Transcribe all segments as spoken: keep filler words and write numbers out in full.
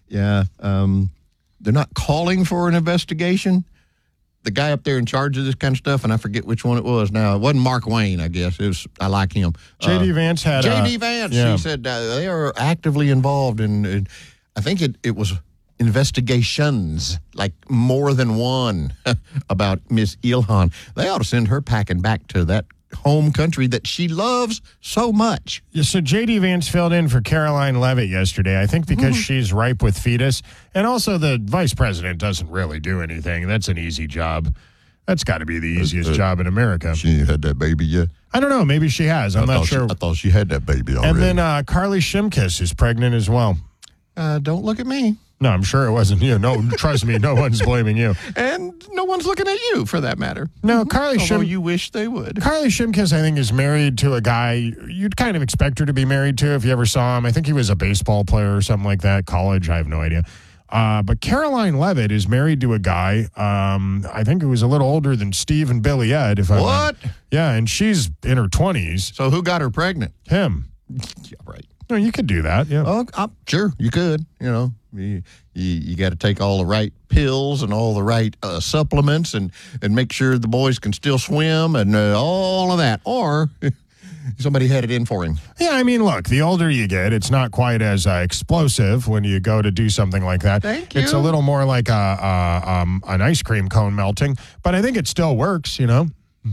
Yeah. Um, they're not calling for an investigation. The guy up there in charge of this kind of stuff, and I forget which one it was now. It wasn't Mark Wayne, I guess. It was. I like him. J D. Uh, Vance had J D. Vance. Yeah. He said uh, they are actively involved in, in I think it, it was investigations, like more than one, about Miss Ilhan. They ought to send her packing back to that home country that she loves so much. Yeah, so J D. Vance filled in for Caroline Leavitt yesterday, I think because mm-hmm. she's ripe with fetus. And also the vice president doesn't really do anything. That's an easy job. That's got to be the easiest uh, uh, job in America. She ain't had that baby yet? I don't know. Maybe she has. I'm I not sure. She, I thought she had that baby already. And then uh, Carly Shimkus is pregnant as well. Uh, don't look at me. No, I'm sure it wasn't you. No, trust me, no one's blaming you. And no one's looking at you, for that matter. No, Carly Shimkus. Although you wish they would. Carly Shimkus, I think, is married to a guy you'd kind of expect her to be married to if you ever saw him. I think he was a baseball player or something like that, college. I have no idea. Uh, but Caroline Leavitt is married to a guy, um, I think who was a little older than Steve and Billy Ed. If I What? Yeah, and she's in her twenties. So who got her pregnant? Him. Yeah, right. No, you could do that, yeah. Oh, uh, sure, you could. You know, you you, you got to take all the right pills and all the right uh, supplements and, and make sure the boys can still swim and uh, all of that. Or somebody had it in for him. Yeah, I mean, look, the older you get, it's not quite as uh, explosive when you go to do something like that. Thank you. It's a little more like a, a, um, an ice cream cone melting, but I think it still works, you know?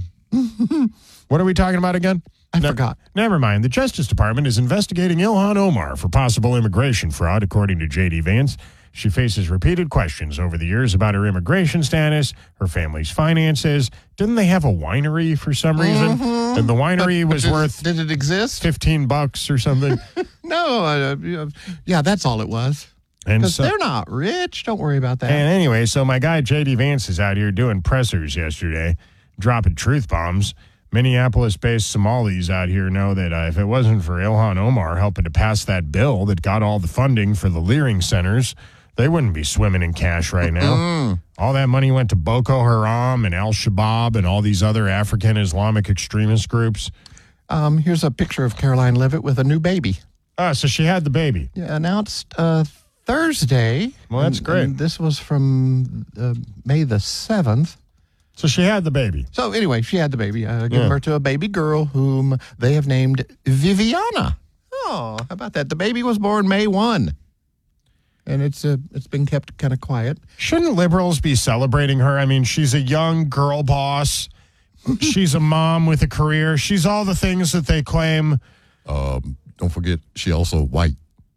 What are we talking about again? I ne- forgot. Never mind. The Justice Department is investigating Ilhan Omar for possible immigration fraud, according to J D. Vance. She faces repeated questions over the years about her immigration status, her family's finances. Didn't they have a winery for some reason? Mm-hmm. And the winery But was did, worth Did it exist? fifteen bucks or something. No. Uh, yeah, that's all it was. And Because so, they're not rich. Don't worry about that. And anyway, so my guy J D. Vance is out here doing pressers yesterday, dropping truth bombs. Minneapolis-based Somalis out here know that uh, if it wasn't for Ilhan Omar helping to pass that bill that got all the funding for the Leering centers, they wouldn't be swimming in cash right now. Mm. All that money went to Boko Haram and Al-Shabaab and all these other African Islamic extremist groups. Um, here's a picture of Caroline Leavitt with a new baby. Ah, so she had the baby. Yeah, announced uh, Thursday. Well, that's and, great. And this was from uh, May the seventh. So she had the baby. So anyway, she had the baby. Uh, giving Yeah. birth to a baby girl whom they have named Viviana. Oh, how about that? The baby was born May first. And it's uh, it's been kept kind of quiet. Shouldn't liberals be celebrating her? I mean, she's a young girl boss. She's a mom with a career. She's all the things that they claim. Um, don't forget, she also white.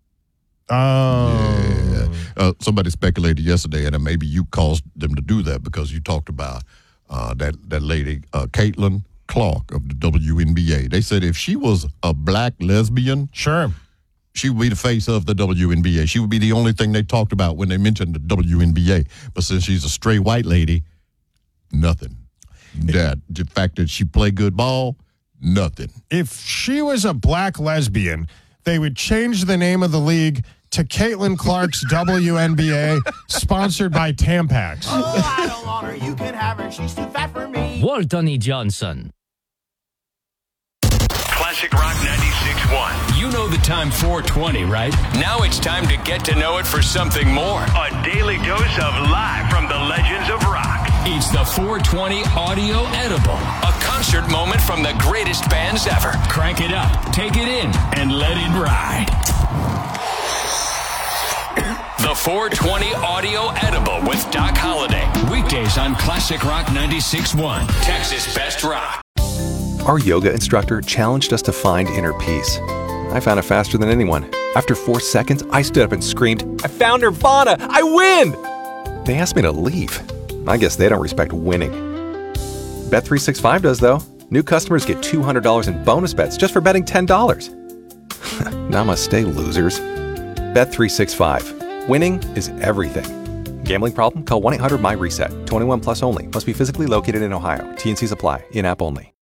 Oh. Yeah. Uh, somebody speculated yesterday, and maybe you caused them to do that because you talked about uh, that, that lady, uh, Caitlin Clark of the W N B A. They said if she was a black lesbian, Sure. she would be the face of the W N B A. She would be the only thing they talked about when they mentioned the W N B A. But since she's a straight white lady, nothing. That the fact that she played good ball, nothing. If she was a black lesbian, they would change the name of the league to Caitlin Clark's W N B A, sponsored by Tampax. Oh, I don't want her. You can have her. She's too fat for me. Walton E. Johnson. Classic Rock ninety-six point one. You know the time four twenty, right? Now it's time to get to know it for something more. A daily dose of live from the legends of rock. It's the four twenty Audio Edible, a concert moment from the greatest bands ever. Crank it up, take it in, and let it ride. The four twenty Audio Edible with Doc Holliday. Weekdays on Classic Rock ninety-six point one. Texas Best Rock. Our yoga instructor challenged us to find inner peace. I found it faster than anyone. After four seconds, I stood up and screamed, "I found Nirvana! I win!" They asked me to leave. I guess they don't respect winning. Bet three sixty-five does, though. New customers get two hundred dollars in bonus bets just for betting ten dollars. Namaste, losers. Bet three sixty-five. Winning is everything. Gambling problem? Call one eight hundred M Y RESET. twenty-one plus only. Must be physically located in Ohio. T N Cs apply. In-app only.